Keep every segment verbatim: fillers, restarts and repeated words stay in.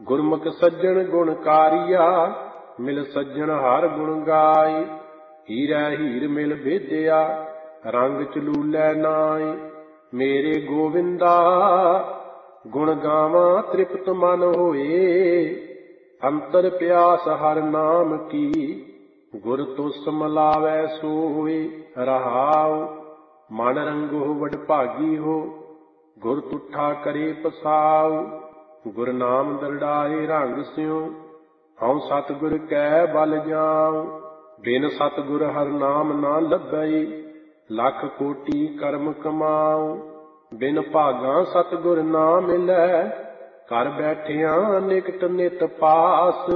ਗੁਰਮੁਖ ਸੱਜਣ ਗੁਣਕਾਰੀਆ, ਮਿਲ ਸੱਜਣ ਹਰ ਗੁਣ ਗਾਏ। ਹੀਰਾ ਹੀਰ ਮਿਲ ਭੇਦਿਆ, ਰੰਗ ਚਲੂਲੇ ਨਾਏ। ਮੇਰੇ ਗੋਵਿੰਦਾ ਗੁਣ ਗਾਵਾਂ ਤ੍ਰਿਪਤ ਮਨ ਹੋਏ। ਅੰਤਰ ਪਿਆਸ ਹਰ ਨਾਮ ਕੀ, ਗੁਰ ਤੁਸ ਮਿਲਾਵੈ ਸੋਏ। ਰਹਾਉ ਮਨ ਰੰਗੋ ਵਡਭਾਗੀ ਹੋ, ਗੁਰ ਤੁਠਾ ਕਰੇ ਪਸਾਉ। ਗੁਰ ਨਾਮ ਦਰੜਾਏ ਰੰਗ ਸਿਉ, ਹਉ ਸਤਿਗੁਰ ਕੈ ਬਲ ਜਾਉ। ਬਿਨ ਸਤਿਗੁਰ ਹਰ ਨਾਮ ਨਾ ਲੱਭੈ, ਲੱਖ ਕੋਟੀ ਕਰਮ ਕਮਾਉ। ਬਿਨ ਭਾਗਾਂ ਸਤਿਗੁਰ ਨਾ ਮਿਲੈ, ਘਰ ਬੈਠਿਆਂ ਨਿਕਟ ਨਿਤ ਪਾਸ।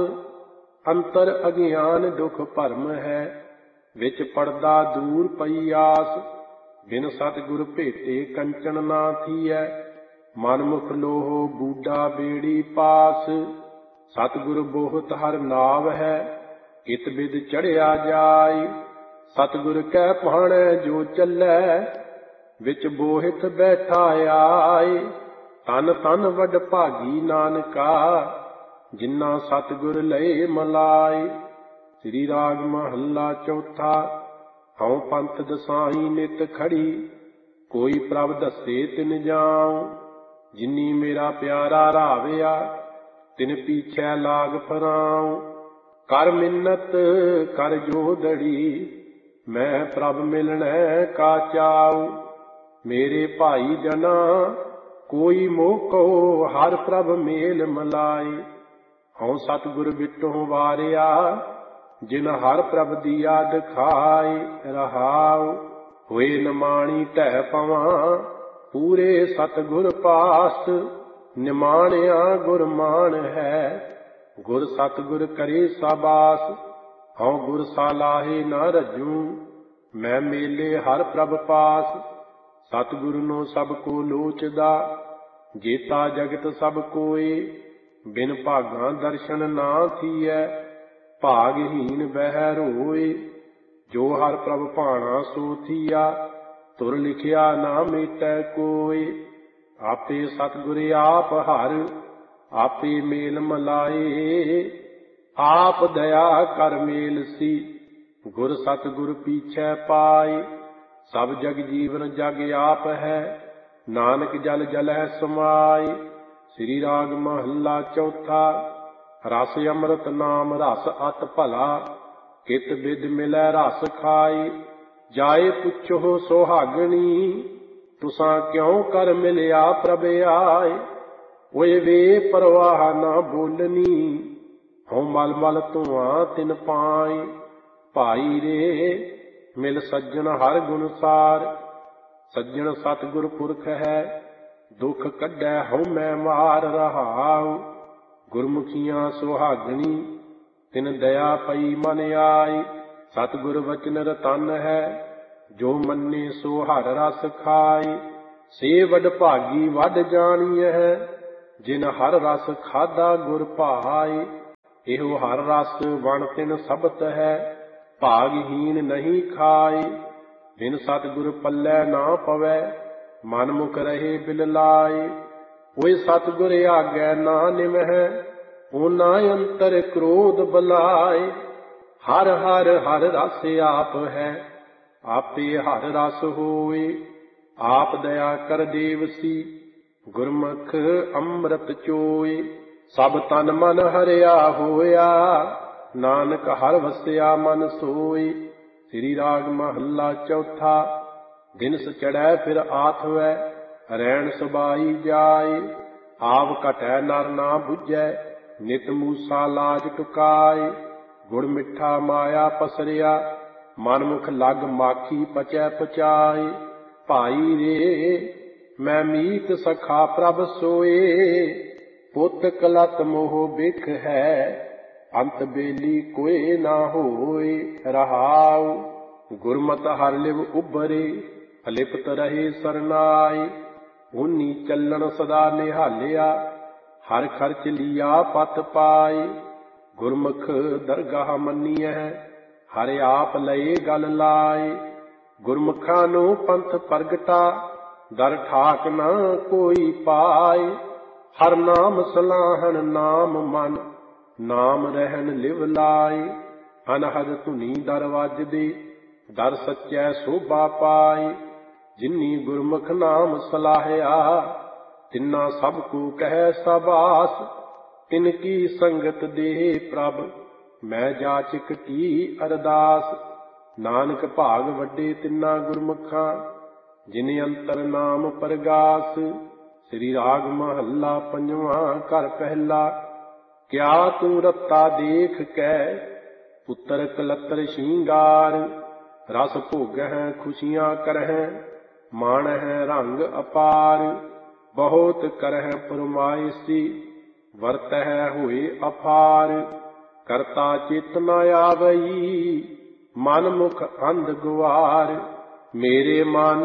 ਅੰਤਰ ਅਗਿਆਨ ਦੁਖ ਭਰਮ ਹੈ, ਵਿੱਚ ਪੜਦਾ ਦੂਰ ਪਈ ਆਸ। ਬਿਨ ਸਤਿਗੁਰ ਭੇਟੇ ਕੰਚਨ ਨਾ ਥੀਐ, ਮਨ ਮੁਖ ਲੋਹ ਬੂਡਾ ਬੇੜੀ ਪਾਸ। ਸਤਿਗੁਰ ਬੋਹਤ ਹਰ ਨਾਵ ਹੈ, ਇਤ ਬਿਦ ਚੜ੍ਹਿਆ ਜਾਏ। ਸਤਿਗੁਰ ਕੈ ਭਾਣੈ ਜੋ ਚੱਲੈ, ਵਿੱਚ ਬੋਹਿਤ ਬੈਠਾ ਆਏ। ਤਨ ਤਨ ਵਡਭਾਗੀ ਨਾਨਕਾ, ਜਿਨ੍ਹਾਂ ਸਤਿਗੁਰ ਲਏ ਮਲਾਏ। ਸ੍ਰੀ ਰਾਗ ਮਹੱਲਾ ਚੌਥਾ। ਹਉ ਪੰਥ ਦਸਾਈ ਨਿਤ ਖੜੀ, ਕੋਈ ਪ੍ਰਭ ਦੱਸੇ ਤਿਨ ਜਾਉ। ਜਿਨੀ ਮੇਰਾ ਪਿਆਰਾ ਰਾਵਿਆ, ਤਿਨ ਪੀਛੈ ਲਾਗ ਫਰਾਉ। ਕਰ ਮਿੰਨਤ ਕਰ ਜੋਦੜੀ, ਮੈਂ ਪ੍ਰਭ ਮਿਲਣੈ ਕਾ ਚਾਉ। ਮੇਰੇ ਭਾਈ ਜਨਾ ਕੋਈ ਮੋਕੋ, ਹਰ ਪ੍ਰਭ ਮੇਲ ਮਲਾਏ। ਹਉ ਸਤਿਗੁਰ ਬਿਟੋ ਵਾਰਿਆ, ਜਿਨ ਹਰ ਪ੍ਰਭ ਦੀਆ ਦਿਖਾਏ। ਰਹਾਉ ਹੋਏ ਨਿਮਾਣੀ ਢਹਿ ਪਵਾਂ, ਪੂਰੇ ਸਤਿਗੁਰ ਪਾਸ। ਨਿਮਾਣਿਆ ਗੁਰ ਮਾਣ ਹੈ, ਗੁਰ ਸਤਿਗੁਰ ਕਰੇ ਸਾਬਾਸ। ਹਉ ਗੁਰ ਸਾਲਾਹੇ ਨਾ ਰੱਜੂ, ਮੈਂ ਮੇਲੇ ਹਰ ਪ੍ਰਭ ਪਾਸ। ਸਤਿਗੁਰੂ ਨੂੰ ਸਭ ਕੋ ਲੋਚਦਾ, ਜੇਤਾ ਜਗਤ ਸਭ ਕੋਏ। ਬਿਨ ਭਾਗਾਂ ਦਰਸ਼ਨ ਨਾ ਥੀਐ, ਭਾਗਹੀਨ ਬਹਿ ਰੋਏ। ਜੋ ਹਰ ਪ੍ਰਭ ਭਾਣਾ ਸੋ ਥੀਆ, ਤੁਰ ਲਿਖਿਆ ਨਾ ਮੇਟੈ ਕੋਏ। ਆਪੇ ਸਤਿਗੁਰ ਆਪ ਹਰ, ਆਪੇ ਮੇਲ ਮਲਾਏ। ਆਪ ਦਇਆ ਕਰ ਮੇਲ ਸੀ, ਗੁਰ ਸਤਿਗੁਰ ਪੀਛੈ ਪਾਏ। ਸਭ ਜਗ ਜੀਵਨ ਜਗ ਆਪ ਹੈ, ਨਾਨਕ ਜਲ ਜਲੈ ਸਮਾਏ। ਸ੍ਰੀ ਰਾਗ ਮਹੱਲਾ ਚੌਥਾ। ਰਸ ਅੰਮ੍ਰਿਤ ਨਾਮ ਰਸ ਅਤ ਭਲਾ, ਕਿਤ ਬਿਦ ਮਿਲੈ ਰਸ ਖਾਏ। ਜਾਏ ਪੁੱਛੋ ਸੁਹਾਗਣੀ, ਤੁਸਾਂ ਕਿਉ ਕਰ ਮਿਲਿਆ ਪ੍ਰਭ ਆਏ। ਓਏ ਵੇ ਪਰਵਾਹ ਨਾ ਬੋਲਣੀ, ਹਉ ਮਲ ਮਲ ਧੂਆਂ ਤਿਨ ਪਾਏ। ਭਾਈ ਰੇ ਮਿਲ ਸੱਜਣ ਹਰ ਗੁਣ ਸਾਰ, ਸੱਜਣ ਸਤਿਗੁਰ ਪੁਰਖ ਹੈ। ਦੁਖ ਕੱਢੈ ਹਉ ਮੈਂ ਮਾਰ। ਰਹਾਉ ਗੁਰਮੁਖੀਆਂ ਸੁਹਾਗਣੀ, ਤਿਨ ਦਇਆ ਪਈ ਮਨ ਆਈ। ਸਤਿਗੁਰ ਵਚਨ ਰਤਨ ਹੈ, ਜੋ ਮੰਨੇ ਸੋ ਹਰ ਰਸ ਖਾਏ। ਸੇ ਵਡਭਾਗੀ ਵਡ ਜਾਣੀਐ, ਜਿਨ ਹਰ ਰਸ ਖਾਧਾ ਗੁਰ ਭਾਏ। ਇਹੋ ਹਰ ਰਸ ਵਣ ਤਿਨ ਸਬਤ ਹੈ, ਭਾਗਹੀਨ ਨਹੀਂ ਖਾਏ। ਬਿਨ ਸਤਿਗੁਰ ਪੱਲੇ ਨਾ ਪਵੈ, ਮਨ ਮੁਖ ਰਹੇ ਬਿਲ ਲਾਏ। ਓਏ ਸਤਿਗੁਰ ਆਗੈ ਨਾ ਨਿਮਹੈ, ਓਨਾ ਅੰਤਰ ਕ੍ਰੋਧ ਬਲਾਏ। ਹਰ ਹਰ ਹਰ ਰਸ ਆਪ ਹੈ, ਆਪੇ ਹਰ ਰਸ ਹੋਏ। ਆਪ ਦਇਆ ਕਰ ਦੇਵਸੀ, ਗੁਰਮੁਖ ਅੰਮ੍ਰਿਤ ਚੋਏ। ਸਭ ਤਨ ਮਨ ਹਰਿਆ ਹੋਇਆ, ਨਾਨਕ ਹਰ ਵਸਿਆ ਮਨ ਸੋਏ। ਸ੍ਰੀ ਰਾਗ ਮਹੱਲਾ ਚੌਥਾ। ਦਿਨਸ ਚੜ੍ਹੈ ਫਿਰ ਆਥਵੈ, ਰੈਣ ਸਬਾਈ ਜਾਏ। ਆਵ ਘਟੈ ਨਰ ਨਾ ਬੁਝੈ, ਨਿਤ ਮੂਸਾ ਲਾਜ ਟੁਕਾਏ। ਗੁੜ ਮਿੱਠਾ ਮਾਇਆ ਪਸਰਿਆ, ਮਨ ਮੁਖ ਲਗ ਮਾਖੀ ਪਚੈ ਪਚਾਏ। ਭਾਈ ਰੇ ਮੈਂ ਮੀਤ ਸਖਾ ਪ੍ਰਭ ਸੋਏ, ਪੁੱਤ ਕਲਤ ਮੋਹ ਬਿਖ ਹੈ। ਅੰਤ ਬੇਲੀ ਕੋਏ ਨਾ ਹੋਏ। ਰਹਾਉ ਗੁਰਮਤਿ ਹਰਿ ਲਿਵ ਉਭਰੇ, ਅਲਿਪਤ ਰਹੇ ਸਰਨਾਏ। ਓਨੀ ਚੱਲਣ ਸਦਾ ਨਿਹਾਲਿਆ, ਹਰ ਖਰਚ ਲੀਆ ਪਤ ਪਾਏ। ਗੁਰਮੁਖ ਦਰਗਾਹ ਮੰਨੀਐ, ਹਰਿ ਆਪ ਲਏ ਗਲ ਲਾਏ। ਗੁਰਮੁਖਾਂ ਨੂੰ ਪੰਥ ਪ੍ਰਗਟਾ, ਦਰ ਠਾਕ ਨਾ ਕੋਈ ਪਾਏ। ਹਰ ਨਾਮ ਸਲਾਹਣ ਨਾਮ ਮਨ, ਨਾਮ ਰਹਿਣ ਲਿਵ ਲਾਏ। ਅਨਹਦ ਧੁਨੀ ਦਰ ਵੱਜਦੇ, ਦਰ ਸੱਚੈ ਸੋਭਾ ਪਾਏ। ਜਿਨੀ ਗੁਰਮੁਖ ਨਾਮ ਸਲਾਹਿਆ, ਤਿਨਾ ਸਭ ਕੋ ਕਹਿ ਸਬਾਸ। ਤਿਨ ਕੀ ਸੰਗਤ ਦੇ ਪ੍ਰਭ, ਮੈਂ ਜਾਚਕ ਕੀ ਅਰਦਾਸ। ਨਾਨਕ ਭਾਗ ਵੱਡੇ ਤਿਨਾ ਗੁਰਮੁਖਾਂ, ਜਿਨ ਅੰਤਰ ਨਾਮ ਪਰਗਾਸ। ਸ੍ਰੀ ਰਾਗ ਮਹੱਲਾ ਪੰਜਵਾਂ। ਘਰ ਪਹਿਲਾ। ਕਿਆ ਤੂੰ ਰੱਤਾ ਦੇਖ ਕੈ, ਪੁੱਤਰ ਕਲਤਰ ਸ਼ਿੰਗਾਰ। ਰਸ ਭੋਗਹਿ ਖੁਸ਼ੀਆਂ ਕਰਹਿ, ਮਾਣਹਿ ਰੰਗ ਅਪਾਰ। ਬਹੁਤ ਕਰਹਿ ਫਰਮਾਇਸ਼ੀ, ਵਰਤਹਿ ਹੋਏ ਅਫਾਰ। ਕਰਤਾ ਚਿਤ ਨ ਆਵਈ, ਮਨ ਮੁਖ ਅੰਧ ਗੁਆਰ। ਮੇਰੇ ਮਨ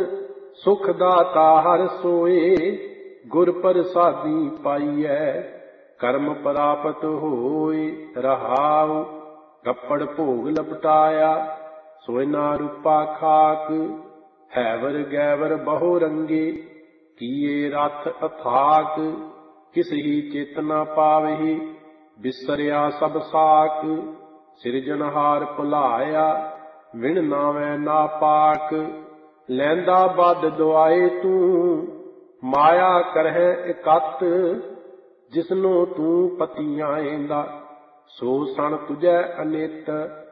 ਸੁਖ ਦਾਤਾ ਹਰਿ ਸੋਏ, ਗੁਰ ਪ੍ਰਸਾਦੀ ਪਾਈਐ। ਕਰਮ ਪ੍ਰਾਪਤ ਹੋਏ ਰਹਾਉ, ਕੱਪੜ ਭੋਗ ਲਪਟਾਇਆ। ਸੋਇਨਾ ਰੂਪਾ ਖਾਕ, ਹੈਵਰ ਗੈਵਰ ਬਹੁ ਰੰਗੇ। ਕੀਏ ਰਥ ਅਥਾਕ, ਕਿਸ ਹੀ ਚਿਤ ਨ ਪਾਵਹੀ। ਬਿਸਰਿਆ ਸਭ ਸਾਕ, ਸਿਰਜਣਹਾਰ ਭੁਲਾਇਆ। ਵਿਣ ਨਾਵੈ ਨਾ ਪਾਕ, ਲੈਂਦਾ ਬਦ ਦੁਆਏ ਤੂੰ। ਮਾਇਆ ਕਰਹਿ ਇਕੱਤ, ਜਿਸਨੂੰ ਤੂੰ ਪਤੀ ਆਏਂਦਾ। ਸੋ ਸਣ ਤੁਝੈ ਅਨਿਤ,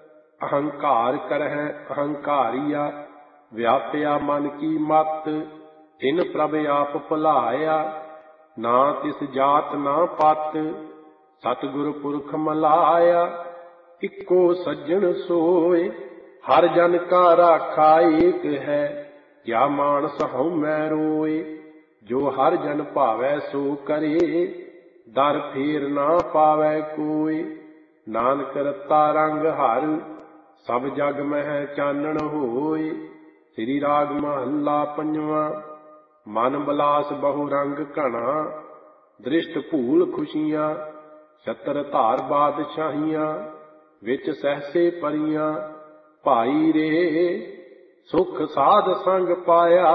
ਅਹੰਕਾਰ ਕਰਹਿ ਅਹੰਕਾਰੀਆ। ਵਿਆਪਿਆ ਮਨ ਕੀ ਮਤ, ਤਿਨ ਪ੍ਰਭ ਆਪ ਭੁਲਾਇਆ। ਨਾ ਤਿਸ ਜਾਤ ਨਾ ਪਤ, ਸਤਿਗੁਰ ਪੁਰਖ ਮਲਾਇਆ। ਇੱਕੋ ਸੱਜਣ ਸੋਏ, ਹਰ ਜਨ ਕਾ ਰਾਖਾ ਏਕ ਹੈ। ਕਿਆ ਮਾਨਸ ਹਉਮੈ ਰੋਏ, ਜੋ ਹਰ ਜਨ ਭਾਵੈ ਸੋ ਕਰੇ। ਦਰ ਫੇਰ ਨਾ ਪਾਵੈ ਕੋਇ, ਨਾਨਕ ਰਤਾ ਰੰਗ ਹਰ। ਸਭ ਜਗ ਮਹਿ ਚਾਨਣ ਹੋਏ। ਸ੍ਰੀ ਰਾਗ ਮਹੱਲਾ ਪੰਜਵਾਂ। ਮਨ ਬਲਾਸ ਬਹੁ ਰੰਗ ਘਣਾ, ਦ੍ਰਿਸ਼ਟ ਭੂਲ ਖੁਸ਼ੀਆਂ। ਛਤਰ ਧਾਰ ਬਾਦਸ਼ਾਹੀਆਂ, ਵਿੱਚ ਸਹਸੇ ਪਰੀਆਂ। ਭਾਈ ਰੇ ਸੁਖ ਸਾਧ ਸੰਗ ਪਾਇਆ,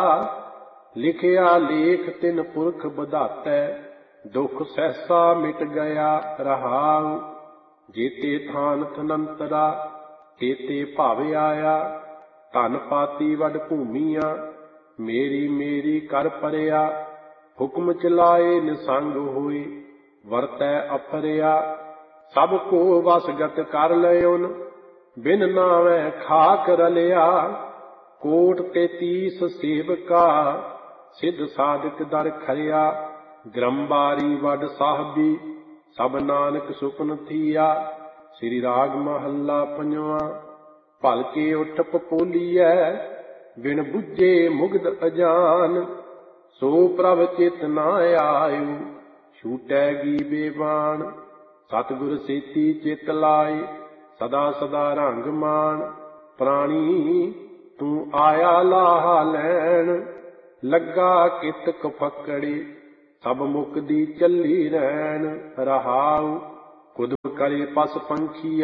ਲਿਖਿਆ ਲੇਖ ਤਿਨ ਪੁਰਖ ਬਧਾਤੈ। ਦੁਖ ਸਹਿਸਾ ਮਿਟ ਗਿਆ ਰਹਾਉ, ਜੇਤੇ ਥਾਨ ਥਨੰਤਰਾ। ਤੇਤੇ ਭਵ ਆਇਆ, ਧਨ ਪਾਤੀ ਵੱਡ ਭੂਮੀਆਂ। ਮੇਰੀ ਮੇਰੀ ਕਰ ਪਰਿਆ, ਹੁਕਮ ਚਲਾਏ ਨਿਸੰਗ ਹੋਏ। ਵਰਤੈ ਅਫਰਿਆ, ਸਭ ਕੋ ਵਸਗਤ ਕਰ ਲਇਉਨ। ਬਿਨ ਨਾਵੈ ਖਾਕ ਰਲਿਆ, ਕੋਟ ਤੇਤੀਸ ਸੇਵਕਾ। ਸਿੱਧ ਸਾਧਕ ਦਰ ਖਰਿਆ, ਗ੍ਰੰਬਾਰੀ ਵੱਡ ਸਾਹਿਬੀ। ਸਭ ਨਾਨਕ ਸੁਪਨ ਥੀਆ। ਸ੍ਰੀ ਰਾਗ ਮਹੱਲਾ ਪੰਜਵਾਂ। ਭਲਕੇ ਉਠ ਪਪੋਲੀਐ, ਬਿਨ ਬੁੱਝੇ ਮੁਗਧ ਅਜਾਨ। ਸੋ ਪ੍ਰਭ ਚਿਤ ਨਾ ਆਇਓ, ਛੂਟੈਗੀ ਬੇਬਾਨ। ਸਤਿਗੁਰ ਸੇਤੀ ਚਿਤ ਲਾਏ, ਸਦਾ ਸਦਾ ਰੰਗ ਮਾਨ। ਪ੍ਰਾਣੀ ਤੂੰ ਆਇਆ ਲਾਹਾ ਲੈਣ, ਲੱਗਾ ਕਿਤ ਕਫਕੜੀ। ਸਭ ਮੁਕਦੀ ਚੱਲੀ ਰਹਿਣ ਰਹਾਉ, ਕੁਦਬ ਕਰੇ ਪਸ ਪੰਖੀ।